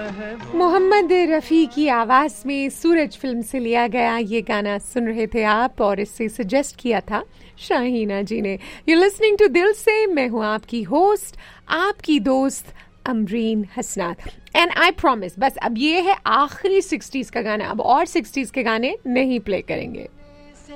है वो। मोहम्मद रफ़ी की आवाज़ में सूरज फिल्म से लिया गया ये गाना सुन रहे थे आप, और इससे सजेस्ट किया था शाहीना जी ने। यू लिसनिंग टू दिल से, मैं हूँ आपकी होस्ट, आपकी दोस्त अमरीन हसनात। एंड आई प्रॉमिस, बस अब ये है आखिरी 60s का गाना, अब और 60s के गाने नहीं प्ले करेंगे।